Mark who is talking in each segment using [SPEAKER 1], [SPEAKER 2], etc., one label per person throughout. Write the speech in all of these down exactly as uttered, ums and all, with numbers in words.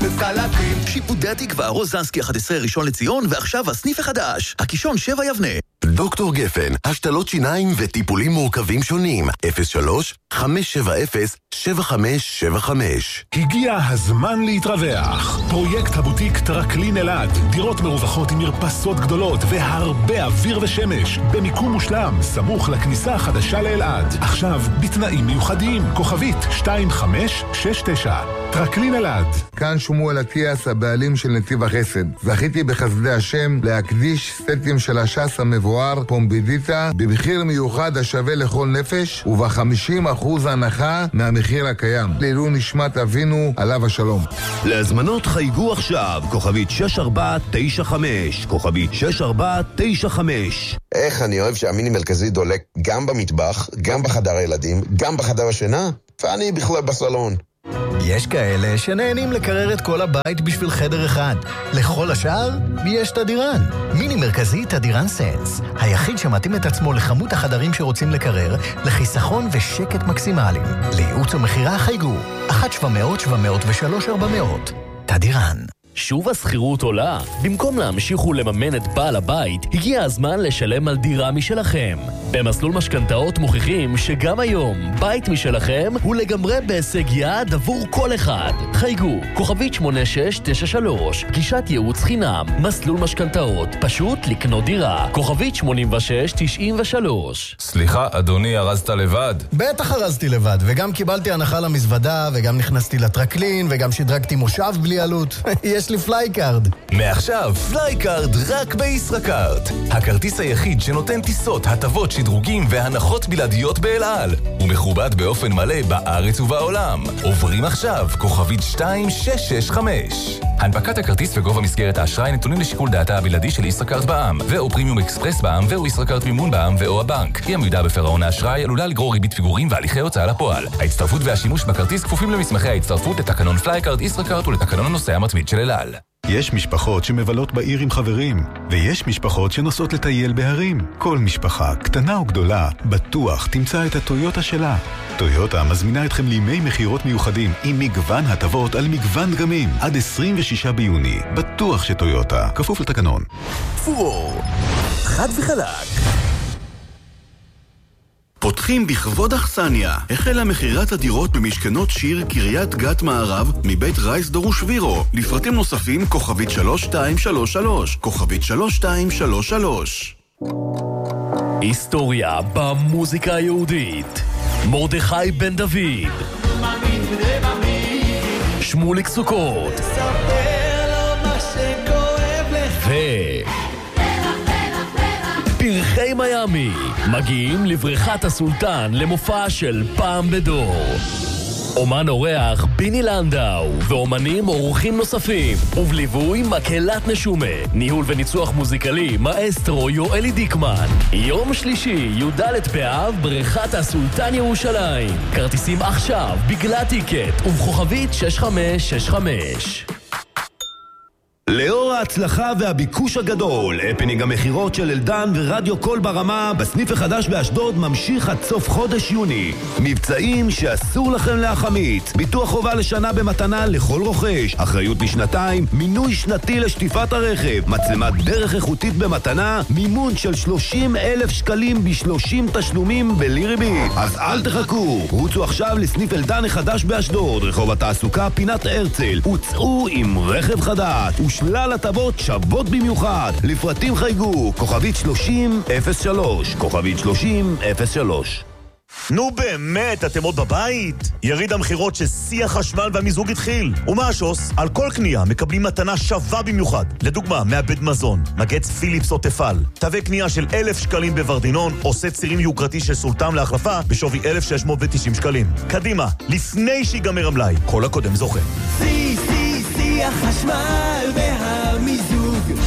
[SPEAKER 1] וקלטים.
[SPEAKER 2] שיפודי התקווה, רוזנסקי אחת עשרה ראשון לציון, ועכשיו הסניף החדש, הקישון שבע יבנה.
[SPEAKER 3] דוקטור גפן, השתלות שיניים וטיפולים מורכבים שונים. אפס שלוש חמש שבע אפס שבע חמש שבע חמש.
[SPEAKER 4] הגיע הזמן להתרווח. פרויקט הבוטיק טרקלין אלעד. דירות מרווחות עם מרפסות גדולות והרבה אוויר ושמש. במיקום מושלם, סמוך לכניסה החדשה לאלעד. עכשיו, בתנאים מיוחדים. כוכבית שתיים חמש שש תשע. טרקלין אלעד.
[SPEAKER 5] כאן שמואל אטיאס, הבעלים של נתיב החסד. זכיתי בחסדי השם להקדיש סטים של השס המבואר פומבידיטה במחיר מיוחד השווה לכל נפש וב-חמישים אחוז הנחה מהמחיר הקיים. לעילוי נשמת אבינו עליו השלום.
[SPEAKER 6] להזמנות חייגו עכשיו, כוכבית שש ארבע תשע חמש, כוכבית שש ארבע תשע חמש.
[SPEAKER 7] איך אני אוהב שהמיני מרכזי דולק גם במטבח, גם בחדר הילדים, גם בחדר השינה, ואני בכלל בסלון.
[SPEAKER 8] יש כאלה שנהנים לקרר את כל הבית בשביל חדר אחד. לכל השאר יש תדירן. מיני מרכזי תדירן סנס, היחיד שמתאים את עצמו לכמות החדרים שרוצים לקרר, לחיסכון ושקט מקסימליים. לייעוץ ומחירה חייגו אחת שבע מאות שבע מאות ושלוש ארבע מאות. תדירן.
[SPEAKER 9] שוב הסחירות עולה. במקום להמשיך ולממן את בעל הבית, הגיע הזמן לשלם על דירה משלכם. במסלול משכנתאות מוכיחים שגם היום בית משלכם הוא לגמרי בהישג יד עבור כל אחד. חייגו, כוכבית שמונה שש תשע שלוש, גישת ייעוץ חינם, מסלול משכנתאות, פשוט לקנות דירה. כוכבית שמונים ושש תשעים ושלוש.
[SPEAKER 10] סליחה, אדוני, הרזת לבד?
[SPEAKER 8] בטח הרזתי לבד, וגם קיבלתי הנחה למזוודה, וגם נכנסתי לטרקלין, וגם שדרגתי מושב בלי עלות. יש לי פלייקארד.
[SPEAKER 10] מעכשיו פלייקארד רק בישראכרט. הכרטיס היחיד שנותן טיסות, הטבות, שדרוגים והנחות בלעדיות באל על. הוא מכובד באופן מלא בארץ ובעולם. עוברים עכשיו, כוכבית שתיים שש שש חמש. הנפקת הכרטיס וגובה מסגרת האשראי נתונים לשיקול דעתה הבלעדי של ישראכרט בע"מ, ואו פרימיום אקספרס בע"מ, ואו ישראכרט מימון בע"מ, ואו הבנק. אי עמידה בפירעון האשראי עלולה לגרור ריבית פיגורים והליכי הוצאה לפועל. ההצטרפות והשימוש בכרטיס כפופים למסמכי ההצטרפות לתקנון פלייקארד ישראכרט ולתקנון הנוסע המתמיד של אל על.
[SPEAKER 11] יש משפחות שמבלות בעיר עם חברים, ויש משפחות שנוסעות לטייל בהרים. כל משפחה, קטנה או גדולה, בטוח תמצא את הטויוטה שלה. טויוטה מזמינה אתכם לימי מחירות מיוחדים עם מגוון הטבות על מגוון דגמים עד עשרים ושישה ביוני. בטוח שטויוטה, כפוף לתקנון.
[SPEAKER 2] פור, חד וחלק.
[SPEAKER 12] פותחים בכבוד אכסניה. החלה מחירת הדירות במשכנות שיר קריית גת מערב מבית רייס דרוש וירו. לפרטים נוספים כוכבית שלוש שתיים שלוש שלוש, כוכבית שלוש שתיים שלוש שלוש.
[SPEAKER 9] היסטוריה במוזיקה היהודית. מרדכי בן דוד, שמוליק סוכות ו... פרחי מיאמי מגיעים לבריכת הסולטן למופע של פעם בדור. אומן אורח ביני לנדאו ואומנים אורחים נוספים, ובליווי מקהלת נשומה, ניהול וניצוח מוזיקלי מאסטרו יואלי דיקמן. יום שלישי י"ד באב, בריכת הסולטן ירושלים. כרטיסים עכשיו בגלל טיקט ובכוכבית שש חמש שש חמש.
[SPEAKER 6] לאור ההצלחה והביקוש הגדול, הפנינג המחירות של אלדן ורדיו קול ברמה בסניף החדש באשדוד ממשיך עד סוף חודש יוני. מבצעים שאסור לכם להחמיץ. ביטוח חובה לשנה במתנה לכל רוכש, אחריות לשנתיים, מינוי שנתי לשטיפת הרכב, מצלמת דרך איכותית במתנה, מימון של שלושים אלף שקלים ב-שלושים תשלומים בלי ריבית. אז אל תחכו, רוצו עכשיו לסניף אלדן החדש באשדוד, רחוב התעסוקה פינת הרצל, וצאו עם רכב חדש שלל הטבות שוות במיוחד. לפרטים חייגו, כוכבית שלושים אפס שלוש, כוכבית שלושים אפס שלוש.
[SPEAKER 13] נו באמת, אתם עוד בבית? יריד המחירות ששיא החשמל והמיזוג התחיל. ומה השוס? על כל קנייה מקבלים מתנה שווה במיוחד. לדוגמה, מעבד מזון, מגץ פיליפס או תפל. תווי קנייה של אלף שקלים בוורדינון, עושה צירים יוקרתי של סולטם להחלפה בשווי אלף שש מאות ותשעים שקלים. קדימה, לפני שיגמר המלאי, כל הקודם זוכה.
[SPEAKER 1] סי סי סי החשמל והמיזוג.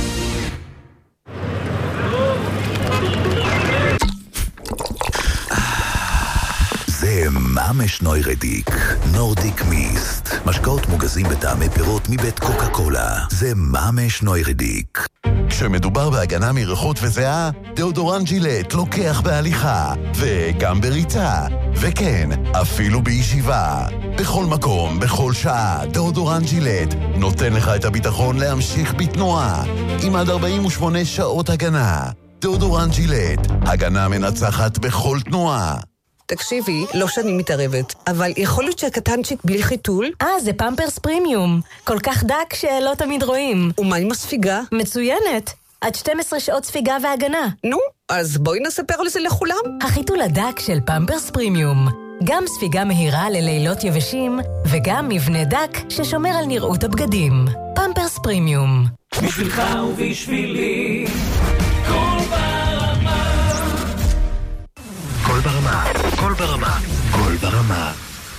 [SPEAKER 2] זה ממש נוירדיק, נורדיק מיסט. משקאות מוגזים בטעמי פירות מבית קוקה קולה. זה ממש נוירדיק.
[SPEAKER 3] כשמדובר בהגנה מריחות וזיעה, דאודורנט ג'ילט לוקח בהליכה, וגם בריצה, וכן, אפילו בישיבה. בכל מקום, בכל שעה, דאודורנט ג'ילט נותן לך את הביטחון להמשיך בתנועה, עם עד ארבעים ושמונה שעות הגנה. דאודורנט ג'ילט, הגנה מנצחת בכל תנועה.
[SPEAKER 14] תקשיבי, לא שאני מתערבת, אבל יכול להיות שהקטנצ'יק בלי חיתול?
[SPEAKER 15] אה, זה פמפרס פרימיום. כל כך דק שלא תמיד רואים.
[SPEAKER 14] ומה עם הספיגה?
[SPEAKER 15] מצוינת. עד שתים עשרה שעות ספיגה והגנה.
[SPEAKER 14] נו, אז בואי נספר לזה לכולם.
[SPEAKER 15] החיתול הדק של פמפרס פרימיום. גם ספיגה מהירה ללילות יבשים, וגם מבנה דק ששומר על נראות הבגדים. פמפרס פרימיום.
[SPEAKER 1] בשבילך ובשבילי, כל ברמה.
[SPEAKER 2] כל ברמה, כל ברמה, כל ברמה.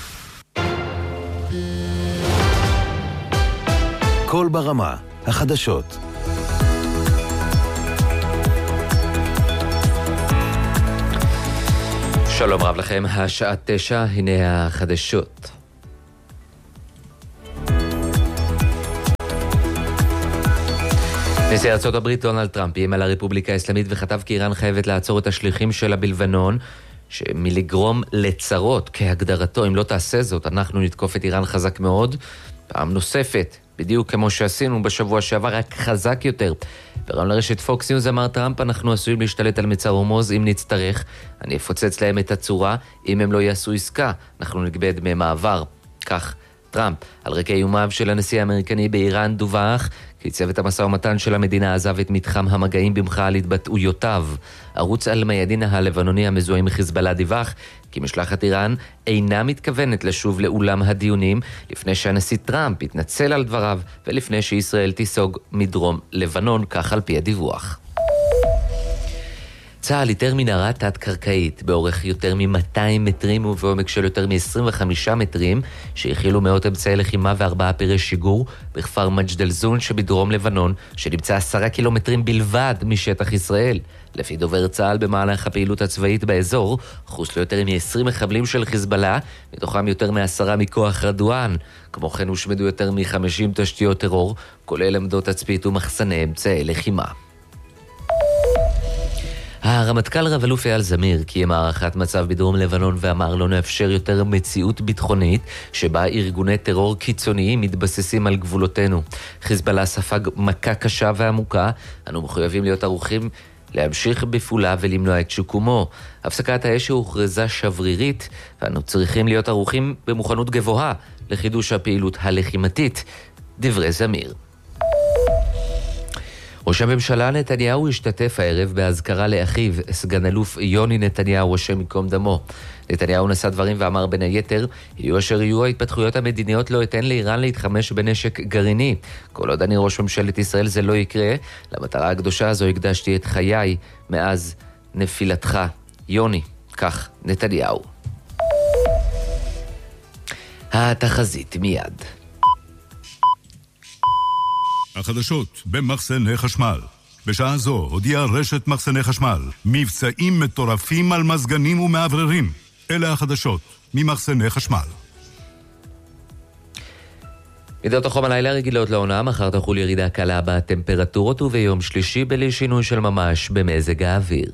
[SPEAKER 2] כל ברמה, החדשות.
[SPEAKER 16] שלום רב לכם, השעה תשע, הנה החדשות. נשיא ארצות הברית דונלד טראמפ איים על הרפובליקה האסלאמית וכתב כי איראן חייבת לעצור את השליחים שלה בלבנון, שמלגרום לצרות כהגדרתו. אם לא תעשה זאת, אנחנו נתקוף את איראן חזק מאוד, פעם נוספת, בדיוק כמו שעשינו בשבוע שעבר, רק חזק יותר. ברעיון לרשת פוקס ניוז אמר טראמפ, אנחנו עשויים להשתלט על מצר הורמוז אם נצטרך, אני אפוצץ להם את הצורה, אם הם לא יעשו עסקה, אנחנו נגבה דמי מעבר. כך טראמפ, על רקע איומיו של הנשיא האמריקני באיראן, דווח כי צוות המשא ומתן של המדינה עזב את מתחם המגעים במחאה על התבטאויותיו. ערוץ אל-מיאדין הלבנוני המזוהה עם חיזבאללה דיווח כי משלחת איראן אינה מתכוונת לשוב לאולם הדיונים לפני שהנשיא טראמפ יתנצל על דבריו ולפני שישראל תיסוג מדרום לבנון, כך על פי הדיווח. צה"ל איתר מנהרה תת-קרקעית באורך יותר מ-מאתיים מטרים ובעומק של יותר מ-עשרים וחמישה מטרים שהכילו מאות אמצעי לחימה וארבעה פירי שיגור בכפר מג'דל זון שבדרום לבנון, שנמצא עשרה קילומטרים בלבד משטח ישראל. לפי דובר צה"ל, במהלך הפעילות הצבאית באזור חוסלו יותר מ-עשרים מחבלים של חיזבאללה, מתוכם יותר מעשרה מכוח רדואן. כמו כן הושמדו יותר מ-חמישים תשתיות טרור, כולל עמדות תצפית ומחסני אמצעי לחימה. הרמטכ"ל רב-אלוף אייל זמיר קיים הערכת מצב בדרום לבנון ואמר לא נאפשר יותר מציאות ביטחונית שבה ארגוני טרור קיצוניים מתבססים על גבולותינו. חיזבאללה ספג מכה קשה ועמוקה, אנו מחויבים להיות ערוכים להמשיך בפעולה ולמנוע את שיקומו. הפסקת האש הוכרזה שברירית ואנו צריכים להיות ערוכים במוכנות גבוהה לחידוש הפעילות הלחימתית. דברי זמיר. ראש הממשלה נתניהו השתתף הערב בהזכרה לאחיו, סגן אלוף יוני נתניהו, השם ייקום דמו. נתניהו נשא דברים ואמר בין היתר, יהיו אשר יהיו ההתפתחויות המדיניות לא אתן לאיראן להתחמש בנשק גרעיני. כל עוד אני ראש ממשלת ישראל זה לא יקרה, למטרה הקדושה הזו הקדשתי את חיי מאז נפילתך, יוני. כך נתניהו. התחזית מיד.
[SPEAKER 17] החדשות במחסני חשמל. בשעה זו הודיעה רשת מחסני חשמל מבצעים מטורפים על מזגנים ומעבררים. אלה החדשות ממחסני חשמל.
[SPEAKER 16] מידות החום הלילה רגילות לעונה, מחר תחול ירידה קלה בטמפרטורות וביום שלישי בלי שינוי של ממש במזג האוויר.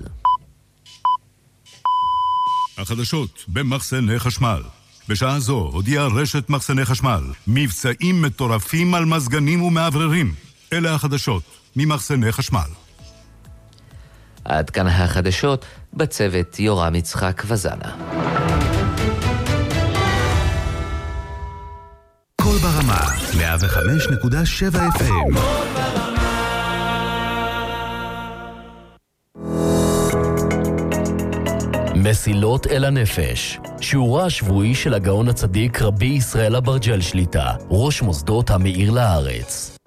[SPEAKER 17] החדשות במחסני חשמל. בשעה זו הודיעה רשת מחסני חשמל מבצעים מטורפים על מזגנים ומעבררים. אלה החדשות ממחסני חשמל.
[SPEAKER 16] עד כאן החדשות, בצוות יורם יצחק וזנה.
[SPEAKER 2] כל ברמה מאה וחמש נקודה שבע אף אם.
[SPEAKER 9] מסילות אל הנפש, שיעורה השבועי של הגאון הצדיק רבי ישראל אברג'ל שליטה, ראש מוסדות המאיר לארץ.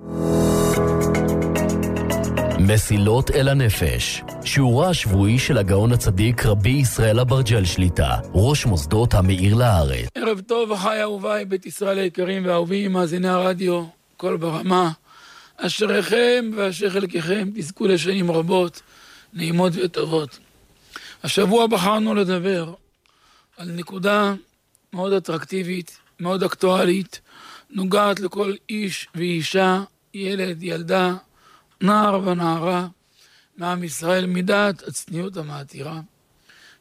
[SPEAKER 9] מסילות אל הנפש, שיעורה השבועי של הגאון הצדיק רבי ישראל אברג'ל שליטה, ראש מוסדות המאיר לארץ.
[SPEAKER 18] ערב טוב, אחי אהוביי, בית ישראל היקרים ואהובים, מאזיני הרדיו, כל ברמה. אשריכם ואשר חלקכם תזכו לשנים רבות, נעימות וטובות. השבוע בחרנו לדבר על נקודה מאוד אטרקטיבית, מאוד אקטואלית, נוגעת לכל איש ואישה, ילד, ילדה, נער ונערה, מעם ישראל, מידת הצניעות המעתירה.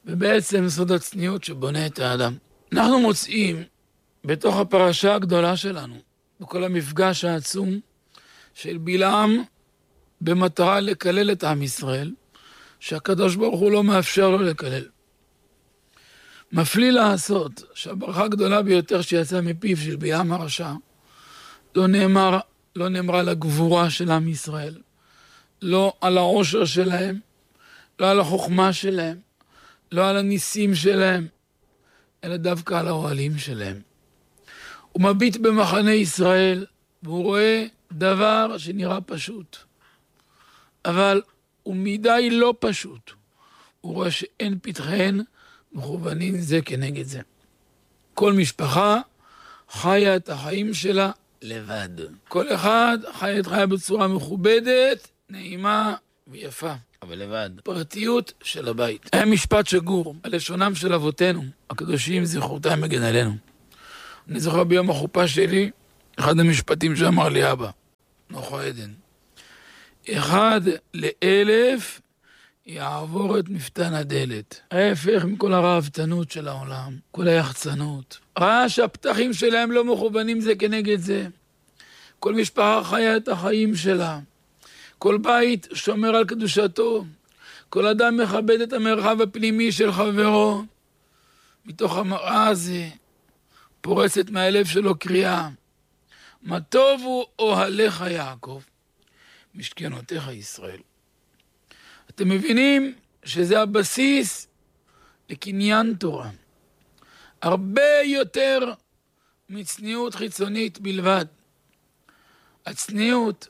[SPEAKER 18] ובעצם סוד הצניעות שבונה את האדם. אנחנו מוצאים בתוך הפרשה הגדולה שלנו, בכל המפגש העצום של בלעם במטרה לקלל את עם ישראל, שהקדוש ברוך הוא לא מאפשר לו לקלל. מפליא לעשות שהברכה הגדולה ביותר שיצאה מפיו של בלעם הרשע, לא נאמר, לא נאמרה על הגבורה של עם ישראל, לא על העושר שלהם, לא על החוכמה שלהם, לא על הניסים שלהם, אלא דווקא על האוהלים שלהם. הוא מביט במחנה ישראל, והוא רואה דבר שנראה פשוט. אבל הוא מדי לא פשוט. הוא רואה שאין פתחיהן מכוונים זה כנגד זה. כל משפחה חיה את החיים שלה לבד. כל אחד חיה את חיה בצורה מכובדת, נעימה ויפה, אבל לבד. פרטיות של הבית. היה משפט שגור, הלשונם של אבותינו, הקדושים זכרותם מגן עלינו. אני זוכר ביום החופה שלי, אחד המשפטים שאמר לי אבא, נוחו עדן. אחד לאלף יעבור את מפתן הדלת. ההפך מכל הרעבתנות של העולם, כל היחצנות. ראה שהפתחים שלהם לא מכוונים זה כנגד זה. כל משפחה חיה את החיים שלה. כל בית שומר על קדושתו. כל אדם מכבד את המרחב הפנימי של חברו. מתוך המראה הזה פורצת מהלב שלו קריאה. מה טוב הוא אוהליך יעקב, משכנותיך ישראל. אתם מבינים שזה הבסיס לקניין תורה. הרבה יותר מצניעות חיצונית בלבד. הצניעות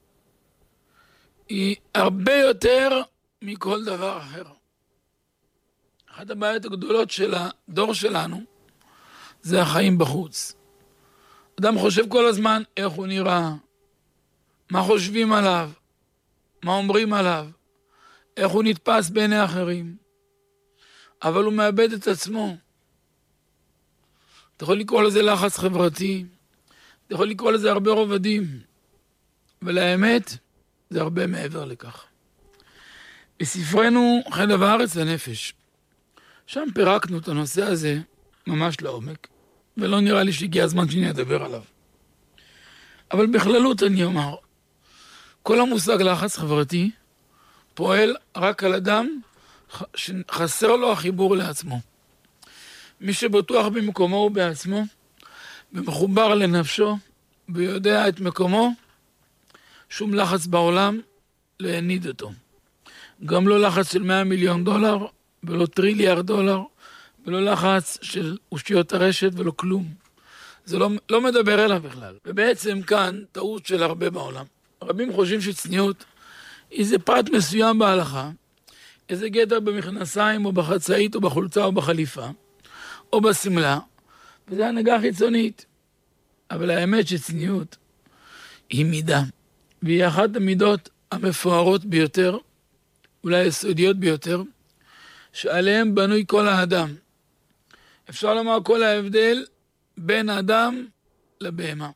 [SPEAKER 18] היא הרבה יותר מכל דבר אחר. אחת הבעיות הגדולות של הדור שלנו זה החיים בחוץ. אדם חושב כל הזמן איך הוא נראה, מה חושבים עליו, מה אומרים עליו, איך הוא נתפס בעיני אחרים. אבל הוא מאבד את עצמו. אתה יכול לקרוא לזה לחץ חברתי, אתה יכול לקרוא לזה הרבה רובדים, ולאמת זה הרבה מעבר לכך. בספרנו חלב הארץ לנפש, שם פירקנו את הנושא הזה ממש לעומק, ולא נראה לי שהגיע הזמן שאני אדבר עליו. אבל בכללות אני אומר, כל המושג לחץ חברתי פועל רק על אדם שחסר לו החיבור לעצמו. מי שבטוח במקומו ובעצמו, ומחובר לנפשו, ויודע את מקומו, שום לחץ בעולם לא יניד אותו. גם לא לחץ של מאה מיליון דולר, ולא טריליארד דולר, ולא לחץ של אושיות הרשת ולא כלום. זה לא, לא מדבר אליו בכלל. ובעצם כאן טעות של הרבה בעולם. רבים חושבים שצניעות איזה פרט מסוים בהלכה, איזה גדר במכנסיים או בחצאית או בחולצה או בחליפה, או בסמלה, וזה הנהגה חיצונית. אבל האמת שצניעות היא מידה, והיא אחת המידות המפוארות ביותר, אולי היסודיות ביותר, שעליהם בנוי כל האדם. אפשר לומר כל ההבדל בין האדם לבהמה.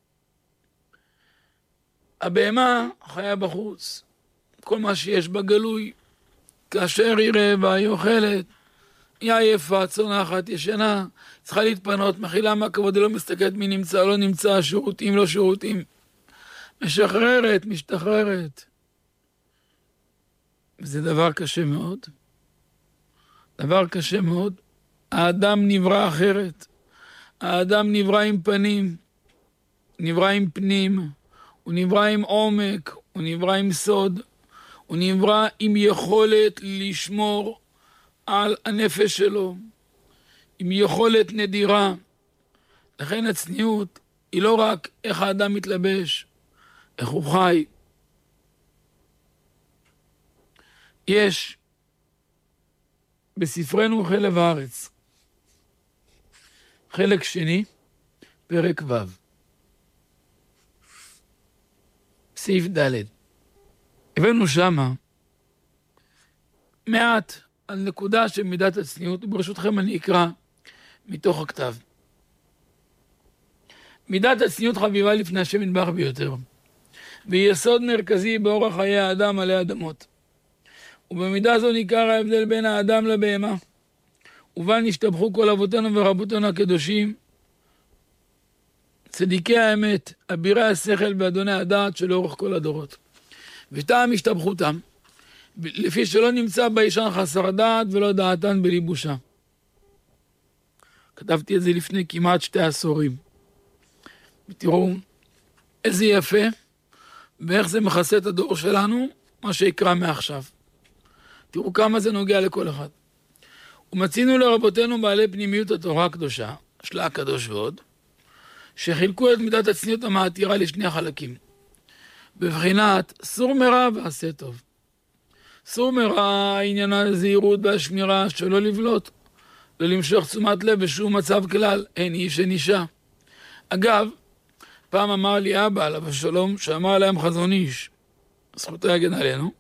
[SPEAKER 18] הבהמה חיה בחוץ. כל מה שיש בה גלוי. כאשר היא רעבה, היא אוכלת, היא עייפה, צונחת, ישנה, צריכה להתפנות, מכילה מהכבוד, היא לא מסתכלת מי נמצא, לא נמצא, שירותים, לא שירותים. משחררת, משתחררת. וזה דבר קשה מאוד. דבר קשה מאוד. האדם נברא אחרת. האדם נברא עם פנים, נברא עם פנים, הוא נברא עם עומק, הוא נברא עם סוד, הוא נברא עם יכולת לשמור על הנפש שלו, עם יכולת נדירה. לכן הצניעות היא לא רק איך האדם מתלבש, איך הוא חי. יש בספרנו חלב הארץ, חלק שני, פרק ו', סעיף ד'. הבאנו שמה מעט על נקודה של מידת הצניעות, וברשותכם אני אקרא מתוך הכתב. מידת הצניעות חביבה לפני השם יתברך ביותר, והיא יסוד מרכזי באורח חיי האדם עלי אדמות. ובמידה זו ניכר ההבדל בין האדם לבהמה. ובל נשתבחו כל אבותינו ורבותינו הקדושים, צדיקי האמת, אבירי השכל ואדוני הדעת שלאורך כל הדורות. וטעם השתבחותם, לפי שלא נמצא בישן חסר דעת ולא דעתן בליבושה. כתבתי את זה לפני כמעט שתי עשורים. ותראו איזה יפה, ואיך זה מכסה את הדור שלנו, מה שיקרא מעכשיו. תראו כמה זה נוגע לכל אחד. ומצינו לרבותינו בעלי פנימיות התורה הקדושה, שלה הקדוש ועוד, שחילקו את מידת הצניעות המעתירה לשני החלקים. בבחינת סור מרע ועשה טוב. סור מרע עניין הזהירות והשמירה שלא לבלוט, לא למשוך תשומת לב בשום מצב כלל, אין איש אין אישה. אגב, פעם אמר לי אבא עליו השלום, שאמר להם חזון איש, זכותו יגן עלינו,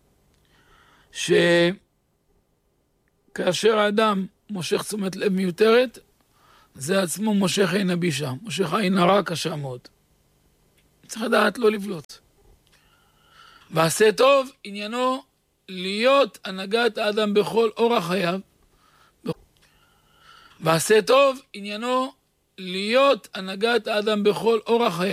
[SPEAKER 18] שכאשר האדם מושך תשומת לב מיותרת, זה עצמו מושך עין הבישה, מושך עין הרע קשה מאוד. צריך לדעת לא לבלוט. ועשה טוב, עניינו להיות הנהגת האדם בכל אורח חייו. ועשה טוב, עניינו להיות הנהגת האדם בכל אורח חייו.